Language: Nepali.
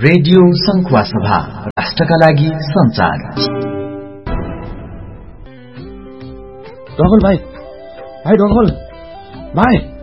रेडियो संखुवा सभा, राष्ट्रका लागि संचार। ढोकल भाइ, ढोकल भाइ।